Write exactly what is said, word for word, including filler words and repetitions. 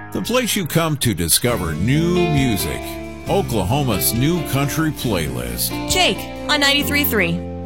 the place you come to discover new music. Oklahoma's new country playlist. Jake on ninety-three point three.